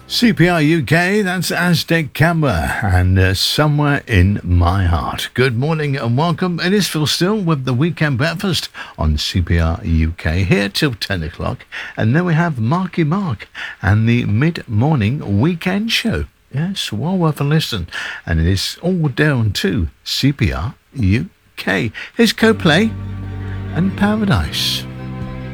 CPR UK, that's Aztec Camber, and Somewhere in My Heart. Good morning and welcome. It is Phil Still with the Weekend Breakfast on CPR UK, here till 10 o'clock. And then we have Marky Mark and the Mid-Morning Weekend Show. Yes, well worth a listen. And it is all down to CPR UK. Here's Coldplay and Paradise.